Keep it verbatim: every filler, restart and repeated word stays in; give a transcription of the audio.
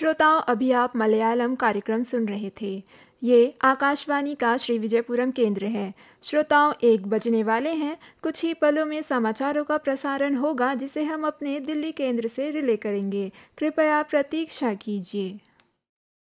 श्रोताओं, अभी आप मलयालम कार्यक्रम सुन रहे थे। ये आकाशवाणी का श्री विजयपुरम केंद्र है। श्रोताओं, एक बजने वाले हैं। कुछ ही पलों में समाचारों का प्रसारण होगा, जिसे हम अपने दिल्ली केंद्र से रिले करेंगे। कृपया प्रतीक्षा कीजिए।